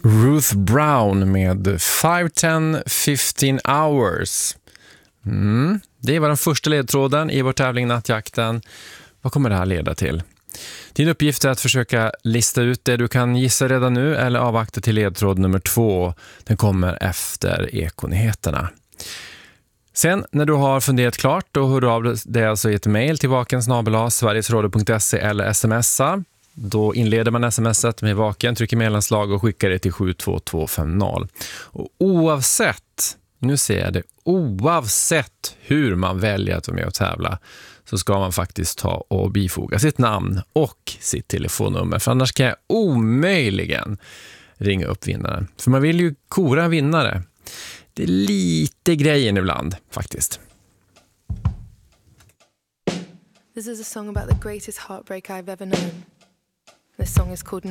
Ruth Brown med 5, 10, 15 hours. Det var den första ledtråden i vår tävling Nattjakten. Vad kommer det här leda till? Din uppgift är att försöka lista ut det du kan gissa redan nu eller avvakta till ledtråd nummer 2. Den kommer efter Ekonyheterna. Sen när du har funderat klart, då hör du av dig alltså i ett mejl till vaken@sverigesradio.se eller smsa. Då inleder man sms:et med Vaken, trycker mellanslag och skickar det till 72250. Och oavsett hur man väljer att vara med och tävla, så ska man faktiskt ta och bifoga sitt namn och sitt telefonnummer. För annars kan jag omöjligen ringa upp vinnaren. För man vill ju kora en vinnare. Det är lite grejen ibland, faktiskt. This is a song about the greatest heartbreak I've ever known. This song is called